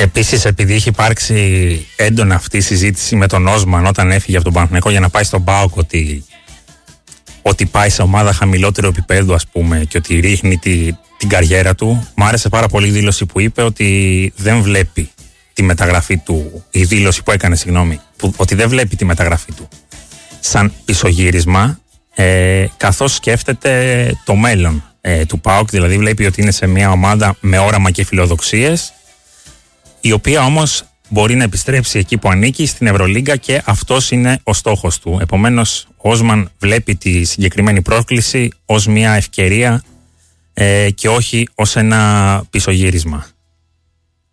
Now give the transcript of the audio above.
Επίσης, επειδή έχει υπάρξει έντονα αυτή η συζήτηση με τον Όσμαν όταν έφυγε από τον Παναθηναϊκό για να πάει στον ΠΑΟΚ, ότι πάει σε ομάδα χαμηλότερου επίπεδου, ας πούμε, και ότι ρίχνει την καριέρα του, μου άρεσε πάρα πολύ η δήλωση που είπε ότι δεν βλέπει τη μεταγραφή του, η δήλωση που έκανε, ότι δεν βλέπει τη μεταγραφή του σαν πισωγύρισμα, καθώς σκέφτεται το μέλλον του ΠΑΟΚ, δηλαδή βλέπει ότι είναι σε μια ομάδα με όραμα και φιλοδοξίες, η οποία όμως μπορεί να επιστρέψει εκεί που ανήκει, στην Ευρωλίγκα, και αυτός είναι ο στόχος του. Επομένως, ο Όσμαν βλέπει τη συγκεκριμένη πρόκληση ως μια ευκαιρία και όχι ως ένα πισωγύρισμα.